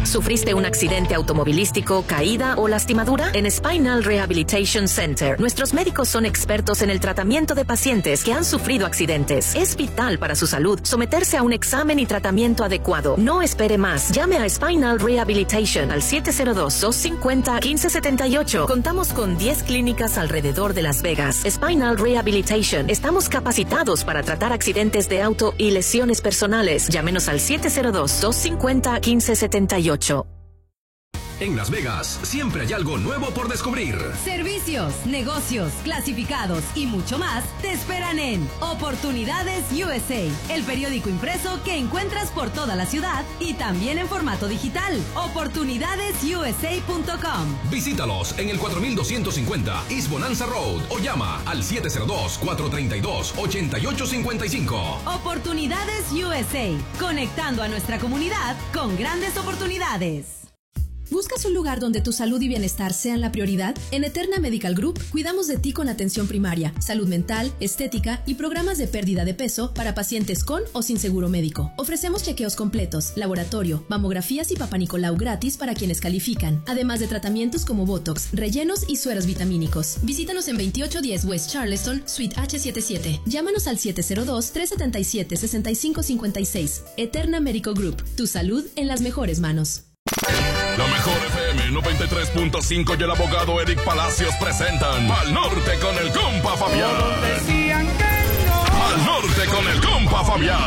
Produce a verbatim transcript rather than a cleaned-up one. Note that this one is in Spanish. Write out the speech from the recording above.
¿Sufriste un accidente automovilístico, caída o lastimadura? En Spinal Rehabilitation Center, nuestros médicos son expertos en el tratamiento de pacientes que han sufrido accidentes. Es vital para su salud someterse a un examen y tratamiento adecuado. No espere más. Llame a Spinal Rehabilitation al siete cero dos, dos cinco cero, uno cinco siete ocho. Contamos con diez clínicas alrededor de Las Vegas. Spinal Rehabilitation. Estamos capacitados para tratar accidentes de auto y lesiones personales. Llámenos al siete cero dos, dos cinco cero, uno cinco siete ocho. En Las Vegas siempre hay algo nuevo por descubrir. Servicios, negocios, clasificados y mucho más te esperan en Oportunidades U S A, el periódico impreso que encuentras por toda la ciudad y también en formato digital. oportunidades u s a punto com. Visítalos en el cuatro mil doscientos cincuenta East Bonanza Road o llama al siete cero dos, cuatro tres dos, ocho ocho cinco cinco. Oportunidades U S A, conectando a nuestra comunidad con grandes oportunidades. ¿Buscas un lugar donde tu salud y bienestar sean la prioridad? En Eterna Medical Group cuidamos de ti con atención primaria, salud mental, estética y programas de pérdida de peso para pacientes con o sin seguro médico. Ofrecemos chequeos completos, laboratorio, mamografías y papanicolau gratis para quienes califican, además de tratamientos como Botox, rellenos y sueros vitamínicos. Visítanos en veintiocho diez West Charleston, Suite H setenta y siete. Llámanos al siete cero dos, tres siete siete, seis cinco cinco seis. Eterna Medical Group, tu salud en las mejores manos. La mejor F M noventa y tres punto cinco y el abogado Eric Palacios presentan Al Norte con el compa Fabián. Decían que no. Al Norte con el compa Fabián.